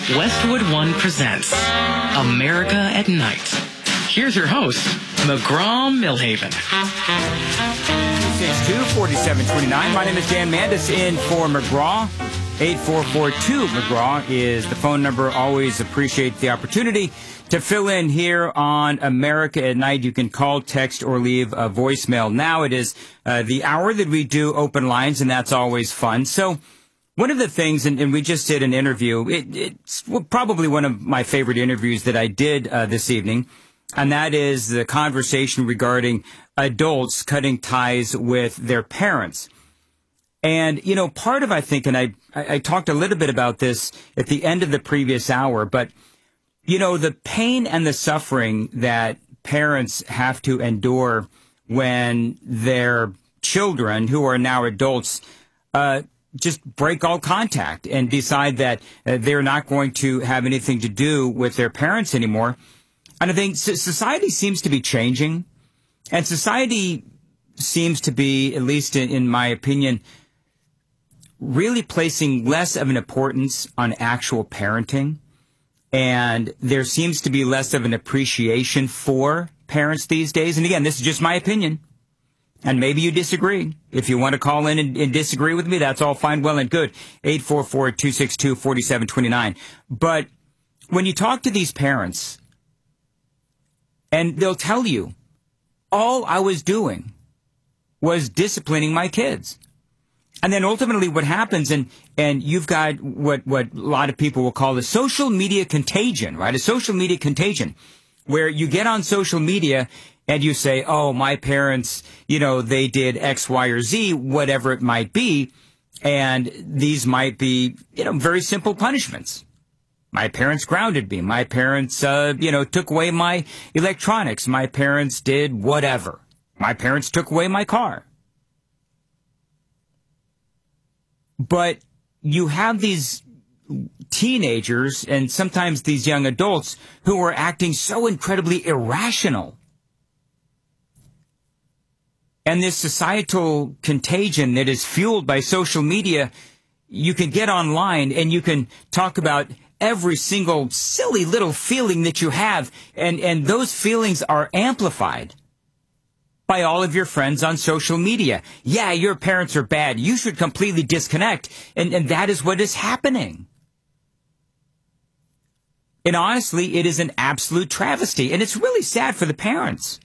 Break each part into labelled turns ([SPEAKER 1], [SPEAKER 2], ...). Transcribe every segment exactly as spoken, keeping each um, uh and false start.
[SPEAKER 1] Westwood One presents America at Night. Here's your host, McGraw-Milhaven.
[SPEAKER 2] two six two, four seven two nine. My name is Dan Mandis in for McGraw. eight four four two McGraw is the phone number. Always appreciate the opportunity to fill in here on America at Night. You can call, text, or leave a voicemail. Now it is uh, the hour that we do open lines, and that's always fun. So one of the things, and, and we just did an interview, it, it's probably one of my favorite interviews that I did uh, this evening, and that is the conversation regarding adults cutting ties with their parents. And, you know, part of, I think, and I, I, I talked a little bit about this at the end of the previous hour, but, you know, the pain and the suffering that parents have to endure when their children, who are now adults, uh, just break all contact and decide that uh, they're not going to have anything to do with their parents anymore. And I think society seems to be changing, and society seems to be, at least in, in my opinion, really placing less of an importance on actual parenting. And there seems to be less of an appreciation for parents these days. And again, this is just my opinion. And maybe you disagree. If you want to call in and, and disagree with me, that's all fine, well, and good. eight four four, two six two, four seven two nine. But when you talk to these parents, and they'll tell you, all I was doing was disciplining my kids. And then ultimately what happens, and, and you've got what, what a lot of people will call a social media contagion, right? A social media contagion, where you get on social media and you say, oh, my parents, you know, they did X, Y, or Z, whatever it might be. And these might be, you know, very simple punishments. My parents grounded me. My parents, uh, you know, took away my electronics. My parents did whatever. My parents took away my car. But you have these teenagers and sometimes these young adults who are acting so incredibly irrational. And this societal contagion that is fueled by social media, you can get online and you can talk about every single silly little feeling that you have, and, and those feelings are amplified by all of your friends on social media. Yeah, your parents are bad. You should completely disconnect. And, and that is what is happening. And honestly, it is an absolute travesty. And it's really sad for the parents.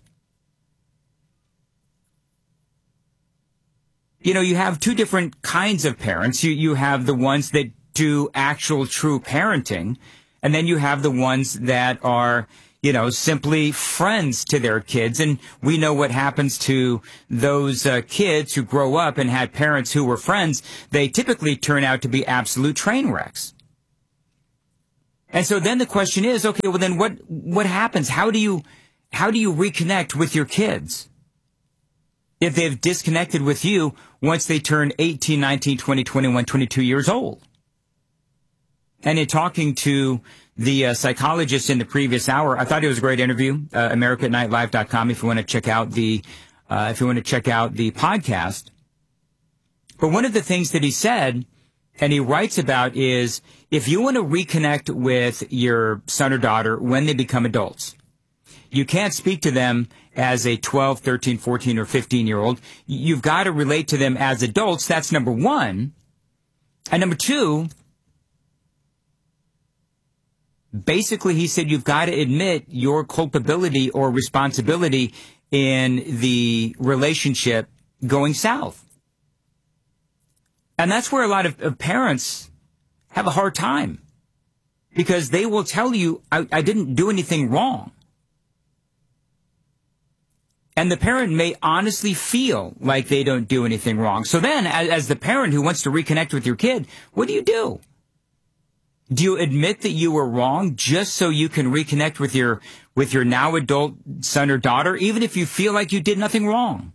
[SPEAKER 2] You know, you have two different kinds of parents. You, you have the ones that do actual true parenting. And then you have the ones that are, you know, simply friends to their kids. And we know what happens to those uh, kids who grow up and had parents who were friends. They typically turn out to be absolute train wrecks. And so then the question is, okay, well then what, what happens? How do you, how do you reconnect with your kids if they've disconnected with you once they turn eighteen, nineteen, twenty, twenty-one, twenty-two years old? And in talking to the uh, psychologist in the previous hour, I thought it was a great interview. Uh, America at Night Live dot com. If you want to check out the, uh, if you want to check out the podcast. But one of the things that he said, and he writes about, is if you want to reconnect with your son or daughter when they become adults, you can't speak to them as a twelve, thirteen, fourteen, or fifteen year old. You've got to relate to them as adults. That's number one. And number two, basically, he said you've got to admit your culpability or responsibility in the relationship going south. And that's where a lot of, of parents have a hard time, because they will tell you, I, I didn't do anything wrong. And the parent may honestly feel like they don't do anything wrong. So then, as, as the parent who wants to reconnect with your kid, what do you do? Do you admit that you were wrong just so you can reconnect with your with your now adult son or daughter, even if you feel like you did nothing wrong?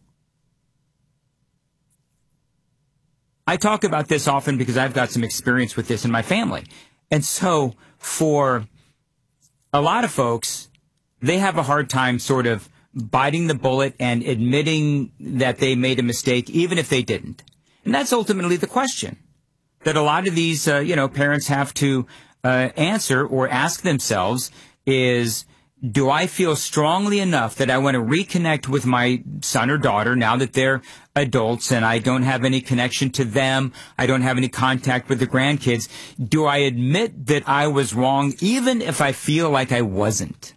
[SPEAKER 2] I talk about this often because I've got some experience with this in my family. And so for a lot of folks, they have a hard time sort of biting the bullet and admitting that they made a mistake, even if they didn't. And that's ultimately the question that a lot of these, uh, you know, parents have to uh, answer or ask themselves is, do I feel strongly enough that I want to reconnect with my son or daughter now that they're adults and I don't have any connection to them? I don't have any contact with the grandkids. Do I admit that I was wrong, even if I feel like I wasn't?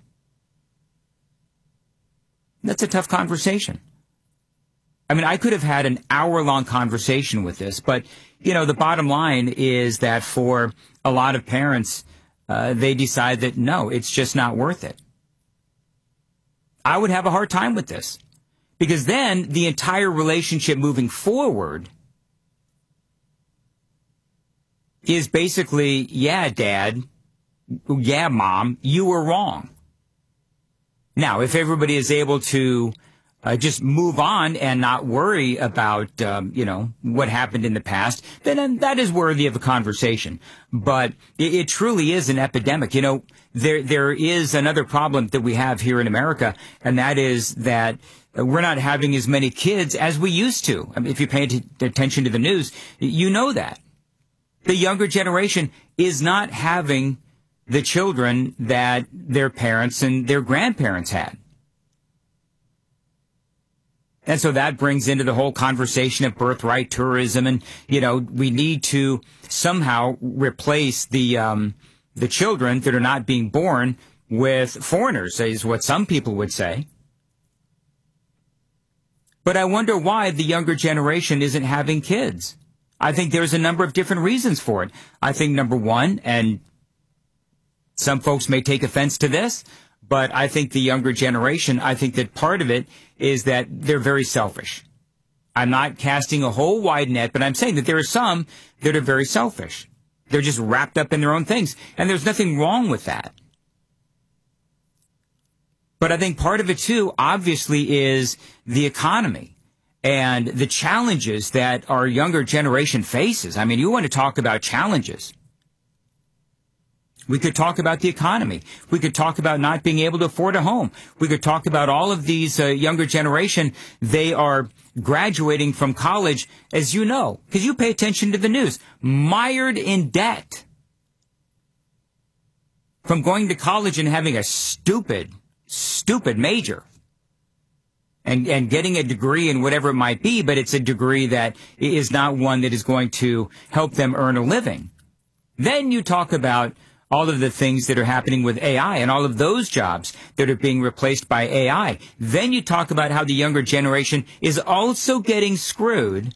[SPEAKER 2] That's a tough conversation. I mean, I could have had an hour-long conversation with this, but, you know, the bottom line is that for a lot of parents, uh, they decide that, no, it's just not worth it. I would have a hard time with this because then the entire relationship moving forward is basically, yeah, Dad, yeah, Mom, you were wrong. Now, if everybody is able to uh, just move on and not worry about, um, you know, what happened in the past, then that is worthy of a conversation. But it, it truly is an epidemic. You know, there there is another problem that we have here in America, and that is that we're not having as many kids as we used to. I mean, if you pay t- attention to the news, you know that. The younger generation is not having the children that their parents and their grandparents had. And so that brings into the whole conversation of birthright tourism. And, you know, we need to somehow replace the um, the children that are not being born with foreigners, is what some people would say. But I wonder why the younger generation isn't having kids. I think there's a number of different reasons for it. I think, number one, and some folks may take offense to this, but I think the younger generation, I think that part of it is that they're very selfish. I'm not casting a whole wide net, but I'm saying that there are some that are very selfish. They're just wrapped up in their own things, and there's nothing wrong with that. But I think part of it, too, obviously, is the economy and the challenges that our younger generation faces. I mean, you want to talk about challenges. We could talk about the economy. We could talk about not being able to afford a home. We could talk about all of these uh, younger generation. They are graduating from college, as you know, because you pay attention to the news, mired in debt from going to college and having a stupid, stupid major and, and getting a degree in whatever it might be, but it's a degree that is not one that is going to help them earn a living. Then you talk about all of the things that are happening with A I and all of those jobs that are being replaced by A I. Then you talk about how the younger generation is also getting screwed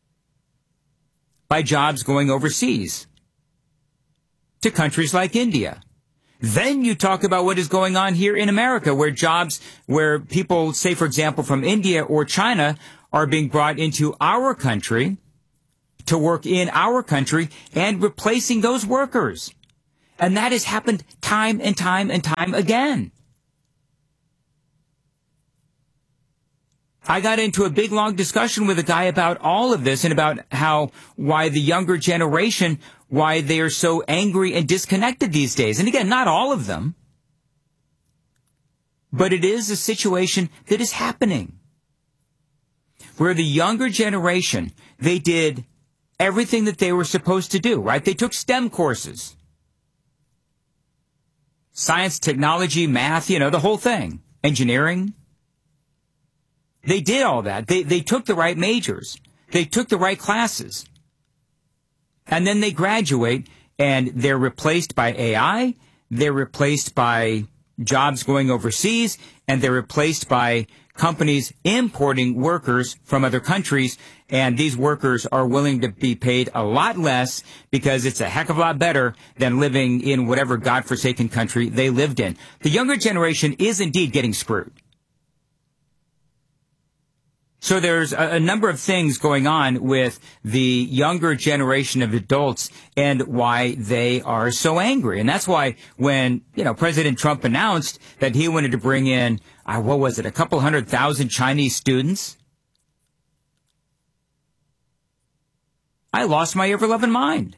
[SPEAKER 2] by jobs going overseas to countries like India. Then you talk about what is going on here in America, where jobs, where people, say, for example, from India or China are being brought into our country to work in our country and replacing those workers. And that has happened time and time and time again. I got into a big, long discussion with a guy about all of this and about how, why the younger generation, why they are so angry and disconnected these days. And again, not all of them. But it is a situation that is happening where the younger generation, they did everything that they were supposed to do, right? They took STEM courses. Science, technology, math, you know, the whole thing. Engineering. They did all that. They they took the right majors. They took the right classes. And then they graduate and they're replaced by A I. They're replaced by jobs going overseas. And they're replaced by companies importing workers from other countries. And these workers are willing to be paid a lot less because it's a heck of a lot better than living in whatever godforsaken country they lived in. The younger generation is indeed getting screwed. So there's a, a number of things going on with the younger generation of adults and why they are so angry. And that's why when, you know, President Trump announced that he wanted to bring in, uh, what was it, a couple hundred thousand Chinese students, I lost my ever-loving mind.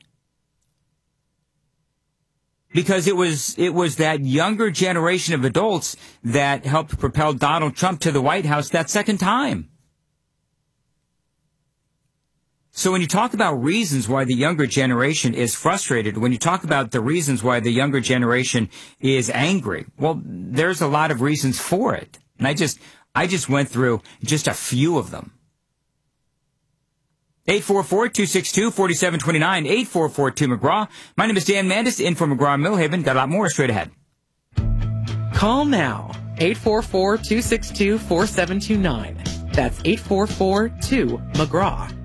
[SPEAKER 2] Because it was it was that younger generation of adults that helped propel Donald Trump to the White House that second time. So when you talk about reasons why the younger generation is frustrated, when you talk about the reasons why the younger generation is angry, well, there's a lot of reasons for it. And I just, I just went through just a few of them. eight four four, two six two, four seven two nine, eight four four two McGraw. My name is Dan Mandis, in for McGraw Millhaven. Got a lot more straight ahead.
[SPEAKER 1] Call now, eight four four, two six two, four seven two nine. That's eight four four two McGraw.